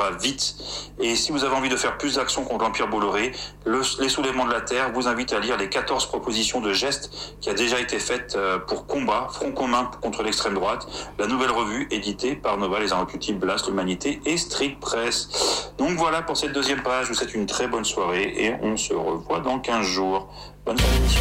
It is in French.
va vite. Et si vous avez envie de faire plus d'actions contre l'Empire Bolloré, les soulèvements de la Terre vous invite à lire les 14 propositions de gestes qui a déjà été faites pour combat, front commun contre l'extrême droite, la nouvelle revue éditée par Nova, Les Irréductibles, Blast, l'Humanité et Street Press. Donc voilà pour cette deuxième page, je vous souhaite une très bonne soirée et on se revoit dans 15 jours. Bonne soirée.